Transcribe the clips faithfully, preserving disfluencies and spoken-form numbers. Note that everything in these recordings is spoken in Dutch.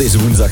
deze woensdag.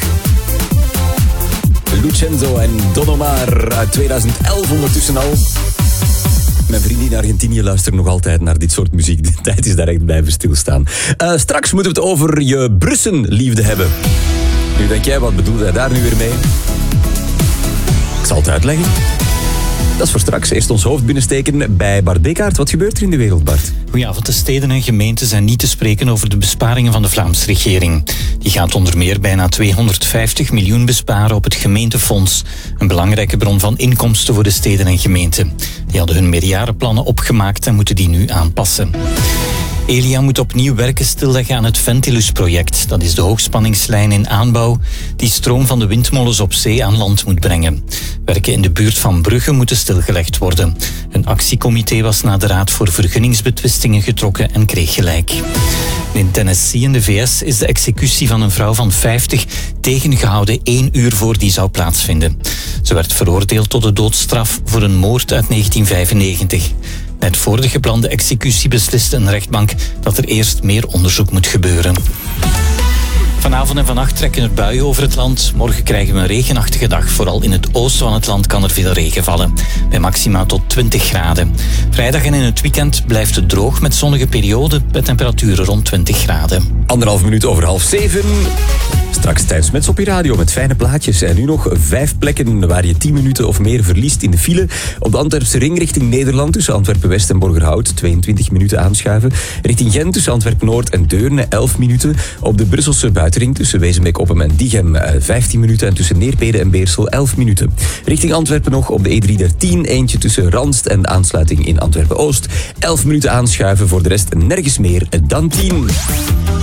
Lucenzo en Don Omar uit tweeduizend elf ondertussen al. Mijn vrienden in Argentinië luisteren nog altijd naar dit soort muziek. De tijd is daar echt blijven stilstaan. Uh, straks moeten we het over je Brussenliefde hebben. Nu denk jij, wat bedoelt hij daar nu weer mee? Ik zal het uitleggen. Dat is voor straks. Eerst ons hoofd binnensteken bij Bart Bekaert. Wat gebeurt er in de wereld, Bart? Goedenavond. De steden en gemeenten zijn niet te spreken over de besparingen van de Vlaamse regering. Die gaat onder meer bijna tweehonderdvijftig miljoen besparen op het gemeentefonds. Een belangrijke bron van inkomsten voor de steden en gemeenten. Die hadden hun meerjarenplannen opgemaakt en moeten die nu aanpassen. Elia moet opnieuw werken stilleggen aan het Ventilus-project. Dat is de hoogspanningslijn in aanbouw die stroom van de windmolens op zee aan land moet brengen. Werken in de buurt van Brugge moeten stilgelegd worden. Een actiecomité was naar de Raad voor Vergunningsbetwistingen getrokken en kreeg gelijk. In Tennessee in de V S is de executie van een vrouw van vijftig tegengehouden één uur voor die zou plaatsvinden. Ze werd veroordeeld tot de doodstraf voor een moord uit negentien vijfennegentig. Net voor de geplande executie besliste een rechtbank dat er eerst meer onderzoek moet gebeuren. Vanavond en vannacht trekken er buien over het land. Morgen krijgen we een regenachtige dag. Vooral in het oosten van het land kan er veel regen vallen. Bij maxima tot twintig graden. Vrijdag en in het weekend blijft het droog met zonnige perioden. Met temperaturen rond twintig graden. Anderhalf minuut over half zeven. Straks Stijn Smets op je radio met fijne plaatjes. En nu nog vijf plekken waar je tien minuten of meer verliest in de file. Op de Antwerpse ring richting Nederland tussen Antwerpen-West en Borgerhout. tweeëntwintig minuten aanschuiven. Richting Gent tussen Antwerpen-Noord en Deurne elf minuten. Op de Brusselse buitenring tussen Wezenbeek-Oppem en Diegem vijftien minuten. En tussen Neerpede en Beersel elf minuten. Richting Antwerpen nog op de E driehonderddertien. Eentje tussen Randst en de aansluiting in Antwerpen-Oost. elf minuten aanschuiven, voor de rest nergens meer dan tien.